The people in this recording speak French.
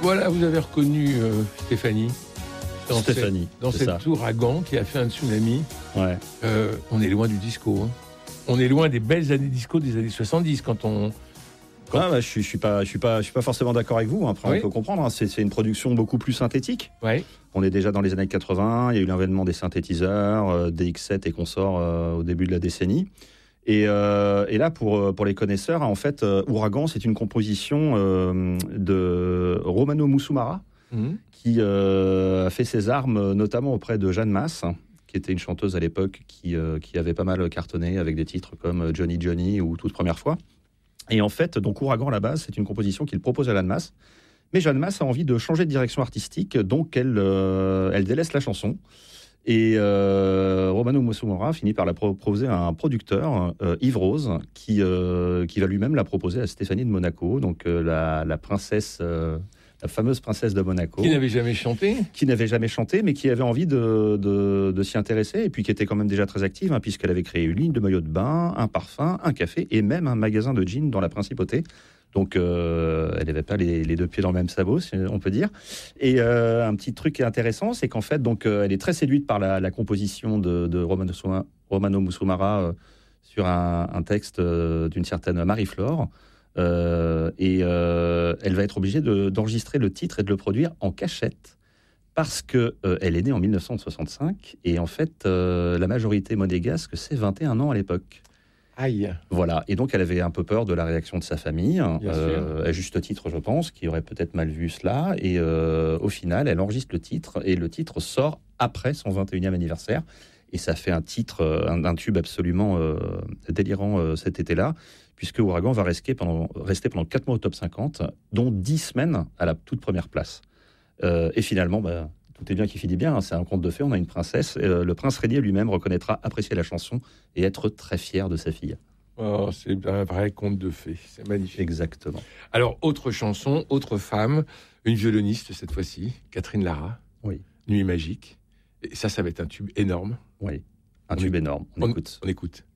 Voilà, vous avez reconnu Stéphanie. Dans cette tour à Gand qui a fait un tsunami. Ouais. On est loin du disco. Hein. On est loin des belles années disco des années 70 quand on... Je suis pas forcément d'accord avec vous. Après, on peut comprendre. Hein. C'est une production beaucoup plus synthétique. Ouais. On est déjà dans les années 80. Il y a eu l'avènement des synthétiseurs, DX7 et consorts au début de la décennie. Et là, pour les connaisseurs, en fait, Ouragan, c'est une composition de Romano Musumara, qui a fait ses armes notamment auprès de Jeanne Masse, qui était une chanteuse à l'époque qui avait pas mal cartonné avec des titres comme Johnny Johnny ou Toute première fois. Et en fait, donc Ouragan à la base, c'est une composition qu'il propose à Jeanne Masse. Mais Jeanne Masse a envie de changer de direction artistique, donc elle délaisse la chanson. Et Romano Musumara finit par la proposer à un producteur, Yves Rose, qui va lui-même la proposer à Stéphanie de Monaco, donc la princesse... la fameuse princesse de Monaco. Qui n'avait jamais chanté. Qui n'avait jamais chanté, mais qui avait envie de s'y intéresser, et puis qui était quand même déjà très active, puisqu'elle avait créé une ligne de maillots de bain, un parfum, un café, et même un magasin de jeans dans la Principauté. Donc, elle n'avait pas les deux pieds dans le même sabot, on peut dire. Et un petit truc qui est intéressant, c'est qu'en fait, donc, elle est très séduite par la composition de Romano Musumara sur un texte d'une certaine Marie-Flore. Elle va être obligée d'enregistrer le titre et de le produire en cachette parce que elle est née en 1965 et en fait la majorité monégasque c'est 21 ans à l'époque. Aïe. Voilà, et donc elle avait un peu peur de la réaction de sa famille, à juste titre je pense, qui aurait peut-être mal vu cela, et au final elle enregistre le titre et le titre sort après son 21e anniversaire. Et ça fait un titre, un tube absolument délirant cet été-là, puisque Ouragan va rester pendant 4 mois au top 50, dont 10 semaines à la toute première place. Et finalement, tout est bien qui finit bien, c'est un conte de fées, on a une princesse. Le prince Régnier lui-même reconnaîtra apprécier la chanson et être très fier de sa fille. Oh, c'est un vrai conte de fées, c'est magnifique. Exactement. Alors, autre chanson, autre femme, une violoniste cette fois-ci, Catherine Lara. Oui. Nuit magique. Et ça va être un tube énorme. Oui, un tube énorme. On écoute. On écoute.